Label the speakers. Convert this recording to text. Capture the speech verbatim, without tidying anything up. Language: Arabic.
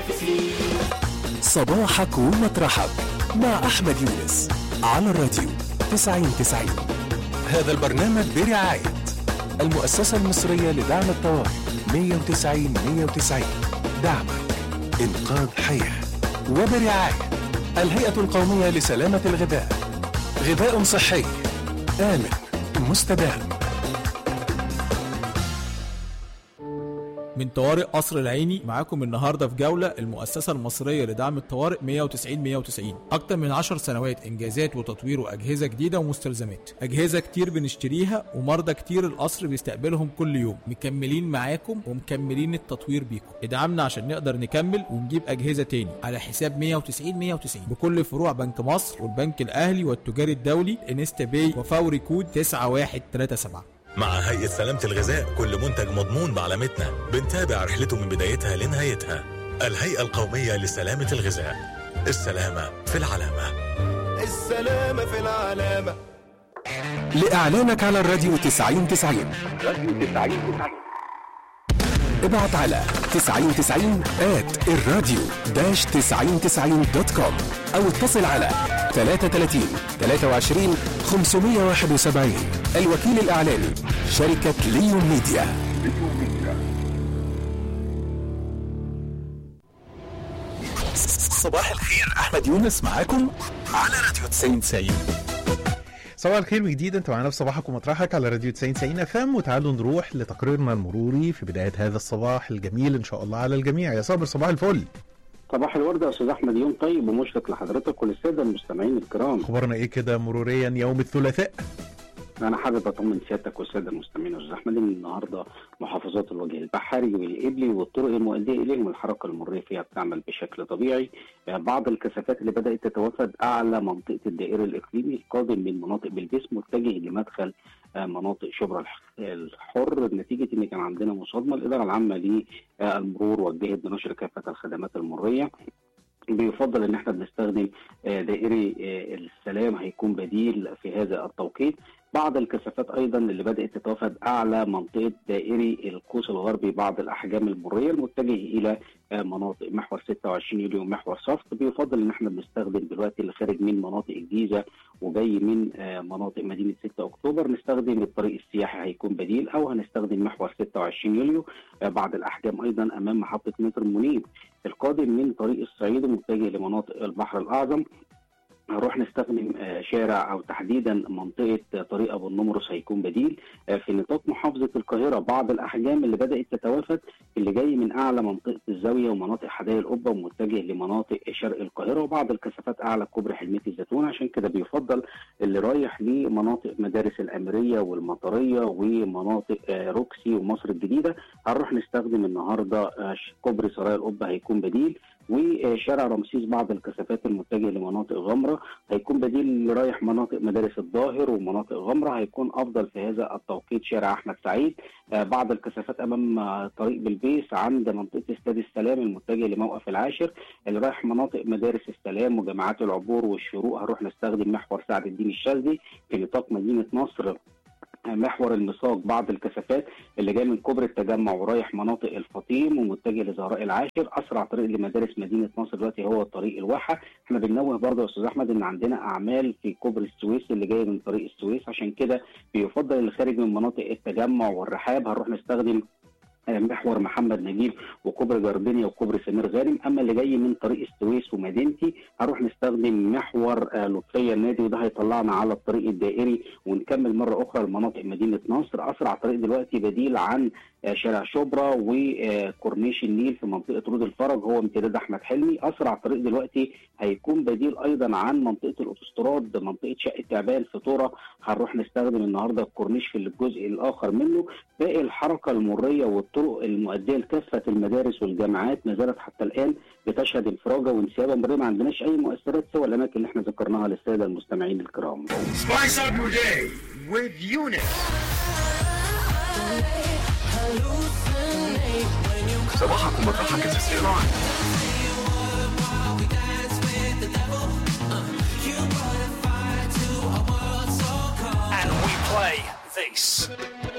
Speaker 1: صباحك ومطرحك مع أحمد يونس على الراديو تسعين تسعين. هذا البرنامج برعاية المؤسسة المصرية لدعم الطوارئ مية وتسعين مية وتسعين، دعمك إنقاذ حياة. وبرعاية الهيئة القومية لسلامة الغذاء، غذاء صحي آمن مستدام.
Speaker 2: من طوارئ قصر العيني معاكم النهارده في جوله المؤسسه المصريه لدعم الطوارئ مية وتسعين مية وتسعين. اكتر من عشر سنوات انجازات وتطوير واجهزه جديده ومستلزمات، اجهزه كتير بنشتريها ومرضى كتير القصر بيستقبلهم كل يوم. مكملين معاكم ومكملين التطوير بيكم. ادعمنا عشان نقدر نكمل ونجيب اجهزه تاني على حساب مية وتسعين مية وتسعين بكل فروع بنك مصر والبنك الاهلي والتجاري الدولي انستا باي وفوري كود تسعة واحد تلاتة سبعة.
Speaker 3: مع هيئة سلامة الغذاء كل منتج مضمون بعلامتنا، بنتابع رحلته من بدايتها لنهايتها. الهيئة القومية لسلامة الغذاء، السلامة في العلامة.
Speaker 4: السلامة في العلامة.
Speaker 1: لإعلانك على الراديو تسعين تسعين ابعت على تسعين تسعين آت الراديو داش تسعين تسعين دوت كوم أو اتصل على ثلاثة ثلاثين ثلاثة وعشرين خمسمية وواحد وسبعين. الوكيل الإعلاني شركة ليون ميديا. صباح الخير، أحمد يونس معاكم على راديو تسعين تسعين.
Speaker 5: صباح الخير وجديد، انت معنا في صباحك ومطرحك على راديو تسعين تسعين اف ام. وتعالوا نروح لتقريرنا المروري في بداية هذا الصباح الجميل ان شاء الله على الجميع. يا صابر صباح الفل.
Speaker 6: صباح الورد يا استاذ احمد، يوم طيب ومشرق لحضرتك وللساده المستمعين الكرام.
Speaker 5: اخبارنا ايه كده مروريا يوم الثلاثاء؟
Speaker 6: انا حابب اطمن سيادتك والساده المستمعين يا استاذ احمد ان النهارده محافظات الوجه البحري والقبلي والطرق المؤديه اليهم الحركه المروريه فيها بتعمل بشكل طبيعي. بعض الكثافات اللي بدات تتوافد اعلى منطقه الدائري الاقليمي القادم من مناطق بلبيس متجه لمدخل مناطق شبرا الحر، نتيجه ان كان عندنا مصادمه. الاداره العامه للمرور وجهت بنشر كافه الخدمات المروريه. بيفضل ان احنا بنستخدم دائري السلام، هيكون بديل في هذا التوقيت. بعض الكثافات ايضا اللي بدات تتوافد اعلى منطقه دائري القوس الغربي، بعض الاحجام المروريه المتجه الى مناطق محور ستة وعشرين يوليو ومحور صفت. بيفضل ان احنا بنستخدم دلوقتي اللي خارج من مناطق الجيزه وجاي من مناطق مدينه ستة اكتوبر نستخدم الطريق السياحي هيكون بديل، او هنستخدم محور ستة وعشرين يوليو. بعض الاحجام ايضا امام محطه مترو منيب القادم من طريق الصعيد متجه لمناطق البحر الاعظم، هنروح نستخدم شارع او تحديدا منطقه طريق ابو النمرس هيكون بديل. في نطاق محافظه القاهره بعض الاحجام اللي بدات تتوافد اللي جاي من اعلى منطقه الزاويه ومناطق حدائق القبه ومتجه لمناطق شرق القاهره، وبعض الكثافات اعلى كوبري حلميه الزيتون. عشان كده بيفضل اللي رايح لمناطق مدارس الاميريه والمطريه ومناطق روكسي ومصر الجديده هنروح نستخدم النهارده كوبري سرايا القبه هيكون بديل، وشارع رمسيس بعض الكثافات المتجهه لمناطق غمره هيكون بديل. اللي رايح مناطق مدارس الظاهر ومناطق غمره هيكون افضل في هذا التوقيت شارع احمد سعيد. بعض الكثافات امام طريق بلبيس عند منطقه استاد السلام المتجه لموقف العاشر. اللي رايح مناطق مدارس السلام وجامعات العبور والشروق هنروح نستخدم محور سعد الدين الشاذلي. في نطاق مدينه نصر محور المساق بعض الكثافات اللي جاي من كوبري التجمع ورايح مناطق الفطيم ومتجه لزهراء العاشر. اسرع طريق لمدارس مدينه نصر دلوقتي هو طريق الواحه. احنا بننوه برضه يا استاذ احمد ان عندنا اعمال في كوبري السويس اللي جاي من طريق السويس، عشان كده بيفضل اللي خارج من مناطق التجمع والرحاب هنروح نستخدم محور محمد نجيب وكوبري جاردينيا وكوبري سمير غانم. اما اللي جاي من طريق السويس ومدينتي هنروح نستخدم محور لطفيه النادي، وده هيطلعنا على الطريق الدائري ونكمل مره اخرى لمناطق مدينه نصر. اسرع طريق دلوقتي بديل عن شارع شبرا وكورنيش النيل في منطقه رود الفرج هو امتداد احمد حلمي. اسرع طريق دلوقتي هيكون بديل ايضا عن منطقه الاوتوستراد منطقه شقه تعبان في طوره هنروح نستخدم النهارده الكورنيش في الجزء الاخر منه. باقي الحركه المريه والطرق المؤديه لكافه المدارس والجامعات ما زالت حتى الان بتشهد انفراجه وانسيابه مريه، ما عندناش اي مؤثرات سوى الاماكن اللي احنا ذكرناها للساده المستمعين الكرام.
Speaker 4: Spice up your day with Unit.
Speaker 1: صباحك ومطرحك استثناء.
Speaker 4: And we play this.